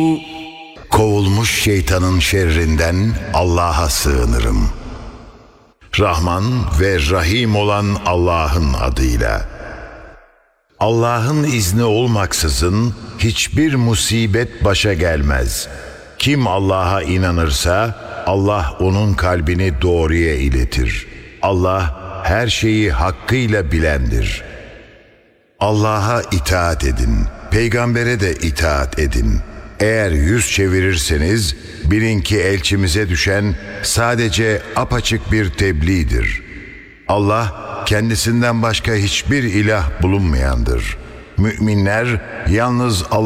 Kovulmuş şeytanın şerrinden Allah'a sığınırım. Rahman ve Rahim olan Allah'ın adıyla. Allah'ın izni olmaksızın hiçbir musibet başa gelmez. Kim Allah'a inanırsa Allah onun kalbini doğruya iletir. Allah her şeyi hakkıyla bilendir. Allah'a itaat edin, peygambere de itaat edin. Eğer yüz çevirirseniz bilin ki elçimize düşen sadece apaçık bir tebliğdir. Allah kendisinden başka hiçbir ilah bulunmayandır. Müminler yalnız